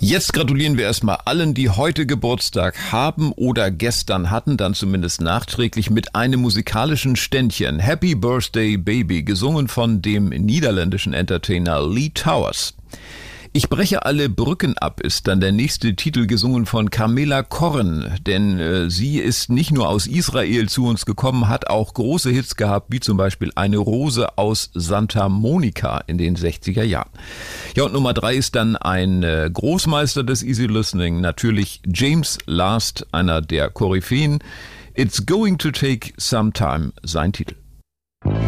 Jetzt gratulieren wir erstmal allen, die heute Geburtstag haben oder gestern hatten, dann zumindest nachträglich mit einem musikalischen Ständchen. Happy Birthday Baby, gesungen von dem niederländischen Entertainer Lee Towers. Ich breche alle Brücken ab ist dann der nächste Titel, gesungen von Carmela Corren, denn sie ist nicht nur aus Israel zu uns gekommen, hat auch große Hits gehabt, wie zum Beispiel Eine Rose aus Santa Monica in den 60er Jahren. Ja, und Nummer 3 ist dann ein Großmeister des Easy Listening, natürlich James Last, einer der Koryphäen. It's Going to Take Some Time, sein Titel.